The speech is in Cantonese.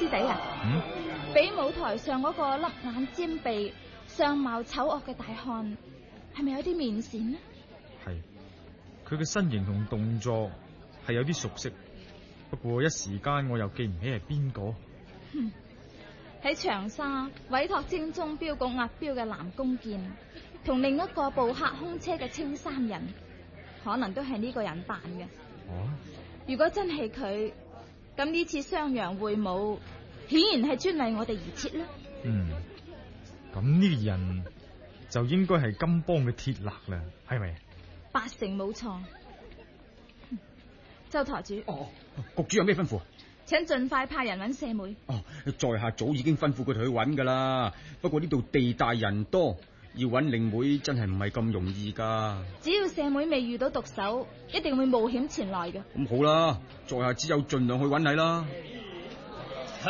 弟啊，比舞台上嗰個粒眼尖鼻、相貌醜惡嘅大漢，係咪有啲面善呢？ 係，佢嘅身形同動作係有啲熟悉，不過一時間我又記唔起係邊個。 喺長沙委託精忠鏢局押鏢嘅南宮健，同另一個捕客空車嘅青衫人，可能都係呢個人扮嘅。如果真係佢，咁呢次襄陽會武，顯然係專為我哋而設啦。 咁呢個人就應該係金邦嘅鐵勒啦，係咪 ？8成冇錯。周台主， 局主有咩吩咐？ 請盡快派人揾社妹。 在下早已經吩咐佢哋去揾噶啦，不過呢度地大人多，要揾令妹真係唔係咁容易噶。 只要社妹未遇到毒手，一定會冒險前來嘅。 咁好啦，在下只有盡量去揾你啦。